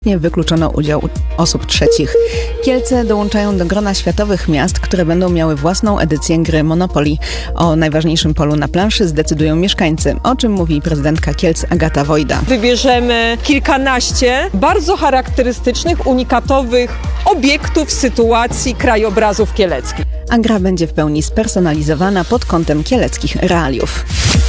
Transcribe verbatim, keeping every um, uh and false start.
Nie wykluczono udział osób trzecich. Kielce dołączają do grona światowych miast, które będą miały własną edycję gry Monopoly. O najważniejszym polu na planszy zdecydują mieszkańcy, o czym mówi prezydentka Kielc Agata Wojda. Wybierzemy kilkanaście bardzo charakterystycznych, unikatowych obiektów, sytuacji, krajobrazów kieleckich. A gra będzie w pełni spersonalizowana pod kątem kieleckich realiów.